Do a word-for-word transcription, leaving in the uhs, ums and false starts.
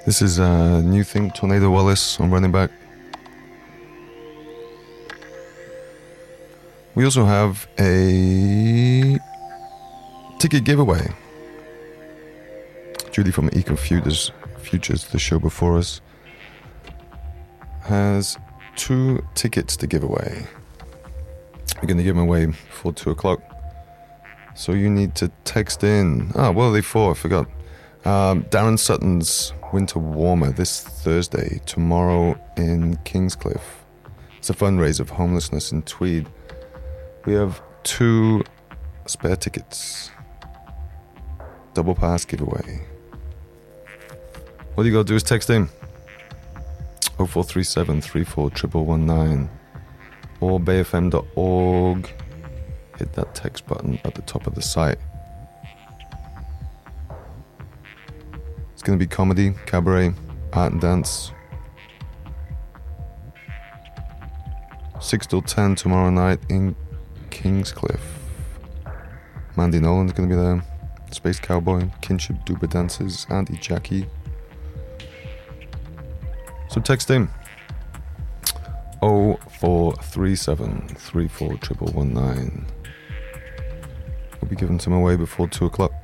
This is a new thing, Tornado Wallace on Running Back. We also have a ticket giveaway. Judy from Eco Futures, Futures, the show before us, has two tickets to give away. We're going to give them away before two o'clock. So you need to text in. Ah, what are they for? I forgot. Um, Darren Sutton's Winter Warmer this Thursday, tomorrow in Kingscliff. It's a fundraiser for homelessness in Tweed. We have two spare tickets. Double pass giveaway. All you gotta do is text in oh four three seven, three four one one one nine or bay f m dot org. Hit that text button at the top of the site. It's going to be comedy, cabaret, art and dance. six till ten tomorrow night in Kingscliff. Mandy Nolan's going to be there. Space Cowboy, Kinship Duba Dancers, Andy Jackie. So text in oh four three seven, three four one one one nine. We'll be giving some away before two o'clock.